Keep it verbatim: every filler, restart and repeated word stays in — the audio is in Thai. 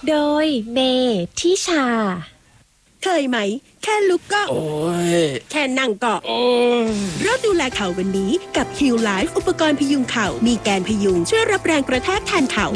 โดยเมทิชาเคยไหมแค่ลุกก็โอ้ยแค่นั่งก็โอ้ยเริ่มดูแลเข่าวันนี้กับ Heal Life อุปกรณ์พยุงเข่ามีแกนพยุงช่วยรับแรงกระแทกแทนเข่า